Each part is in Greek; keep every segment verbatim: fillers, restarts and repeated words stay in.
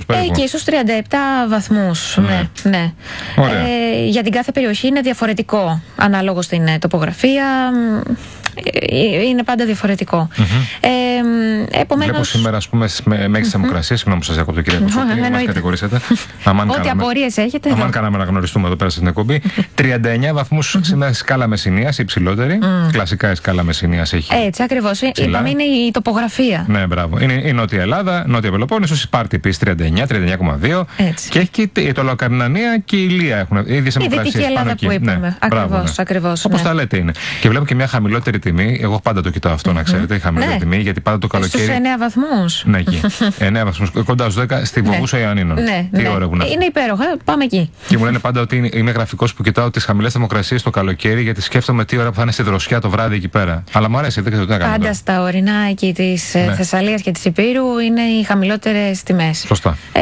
περίπου. Εκεί στους τριάντα επτά βαθμούς. Ναι. Ναι, ναι. Ε, για την κάθε περιοχή είναι διαφορετικό ανάλογο στην τοπογραφία. Είναι πάντα διαφορετικό. Mm-hmm. Ε, επομένως... Βλέπω σήμερα, ας πούμε, με μέγιστη θερμοκρασία, mm-hmm. συγγνώμη που σας διακόπτω, κυρία Κουσόπη, να μας κατηγορήσετε. Ό,τι απορίες έχετε. Αν κάναμε να γνωριστούμε εδώ πέρα στην εκπομπή. τριάντα εννιά βαθμούς mm-hmm. σήμερα στη σκάλα Μεσσηνίας, η υψηλότερη. Mm. Κλασικά η σκάλα Μεσσηνίας έχει. Έτσι, ακριβώς. Είπαμε, είναι η τοπογραφία. Ναι, μπράβο. Είναι η Νότια Ελλάδα, Νότια Πελοπόννησος, η Σπάρτη επίσης τριάντα εννιά, τριάντα εννιά κόμμα δύο. Και έχει και η Τολοκαρνανία και η Ηλία έχουν ίδιες θερμοκρασίες. Η Δυτική Ελλάδα που είπαμε. Ακριβώς. Όπως τα λέτε είναι. Και βλέπω και μια χαμηλότερη τιμή. Εγώ πάντα το κοιτάω αυτό, mm-hmm. να ξέρετε. Η χαμηλότερη ναι. τιμή, γιατί πάντα το καλοκαίρι. Στους εννέα βαθμούς. Ναι, εκεί. εννέα βαθμούς. Κοντά στους δέκα στη Βογούσα Ιωαννίνων. Ναι, τι ναι. ώρα έχουν. Είναι υπέροχα. Πάμε εκεί. Και μου λένε πάντα ότι είμαι γραφικός που κοιτάω τις χαμηλές θερμοκρασίες το καλοκαίρι, γιατί σκέφτομαι τι ώρα που θα είναι στη δροσιά το βράδυ εκεί πέρα. Αλλά μου αρέσει, δεν ξέρω τι να κάνω. Πάντα στα ορεινά εκεί της ναι. Θεσσαλίας και της Ηπείρου είναι οι χαμηλότερες τιμές. Σωστά. Ε,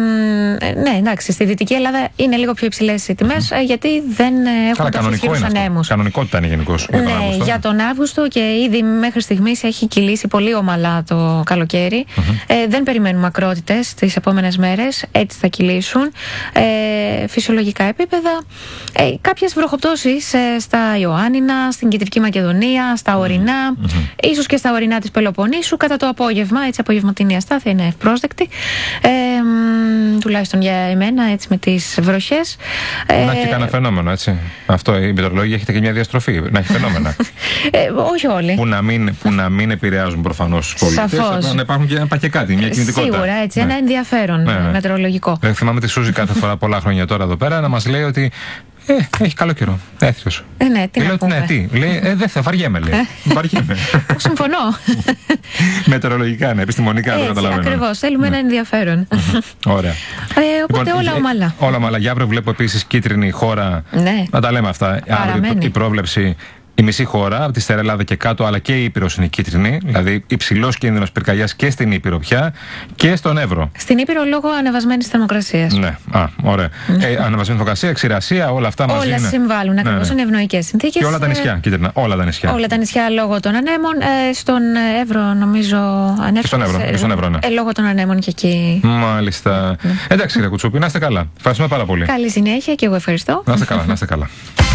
ναι, εντάξει. Στη Δυτική Ελλάδα είναι λίγο πιο υψηλές οι τιμές, mm-hmm. γιατί δεν έχουν τόσο ισχυρούς ανέμους. Κανονικότητα είναι γενικώς. Ναι, για τον Αύγουστο, για τον Αύγουστο και ήδη μέχρι στιγμής έχει κυλήσει πολύ ομαλά το καλοκαίρι. Mm-hmm. Ε, δεν περιμένουμε ακρότητες τις επόμενες μέρες. Έτσι θα κυλήσουν. Ε, φυσιολογικά επίπεδα. Ε, κάποιες βροχοπτώσεις ε, στα Ιωάννινα, στην Κεντρική Μακεδονία, στα ορεινά, mm-hmm. ίσως και στα ορεινά της Πελοποννήσου κατά το απόγευμα. Έτσι, απογευματινή αστάθεια είναι ευπρόσδεκτη. Ε, τουλάχιστον για εμένα, έτσι με τις βροχές. Να έχει κανένα φαινόμενο, έτσι. Αυτό η μετεωρολόγια έχετε και μια διαστροφή. Να έχει φαινόμενα. ε, όχι όλοι. Που να μην, που να μην επηρεάζουν προφανώς τους πολίτες. Σαφώς. Να υπάρχουν και, υπάρχει και κάτι, μια κινητικότητα. Σίγουρα, έτσι. Ναι. Ένα ενδιαφέρον ναι, ναι. μετεωρολογικό. Ε, θυμάμαι τη Σούζη κάθε φορά πολλά χρόνια τώρα εδώ πέρα να μας λέει ότι. Ε, έχει καλό καιρό. Έθριος. Ε, ναι, τι λέω, να πούμε. Ναι, τι. Λέει, ε, δεν θα βαριέμαι, λέει. Βαριέμαι. Συμφωνώ. Μετεωρολογικά, ναι, επιστημονικά δεν καταλαβαίνω. Ακριβώς. Θέλουμε ένα ενδιαφέρον. Ωραία. Ε, οπότε λοιπόν, όλα ομαλά. Όλα ομαλά. Για αύριο βλέπω επίσης κίτρινη χώρα. Ναι. Να τα λέμε αυτά. Αύριο η πρόβλεψη. Η μισή χώρα, από τη Στερεά Ελλάδα και κάτω, αλλά και η Ήπειρος είναι κίτρινη, δηλαδή υψηλός κίνδυνος πυρκαγιάς και στην Ήπειρο πια και στον Εύρο. Στην Ήπειρο λόγω ανεβασμένης θερμοκρασίας. Ναι, α, ωραία. Mm. Ε, ανεβασμένη θερμοκρασία, ξηρασία, όλα αυτά μαζί. Όλα είναι. συμβάλλουν ναι, ακριβώς, ναι. είναι ευνοϊκές συνθήκες. Και όλα τα νησιά, κίτρινα, όλα τα νησιά. Όλα τα νησιά λόγω των ανέμων. Ε, στον Εύρο, νομίζω, ανέφερε. Στον Εύρο, ε, στον Εύρο, ναι. Ε, λόγω των ανέμων και εκεί. Μάλιστα. Mm. Εντάξει, κύριε Κουτσούπη, να είστε καλά. Ευχαριστούμε πάρα πολύ. Καλή συνέχεια και εγώ ευχαριστώ. Να είστε καλά, να είστε καλά.